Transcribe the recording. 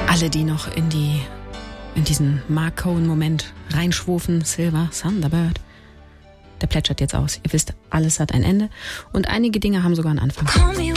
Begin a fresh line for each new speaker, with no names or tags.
Alle, die noch in diesen Mark Cohen-Moment reinschwufen, Silver Thunderbird, der plätschert jetzt aus. Ihr wisst, alles hat ein Ende und einige Dinge haben sogar einen Anfang.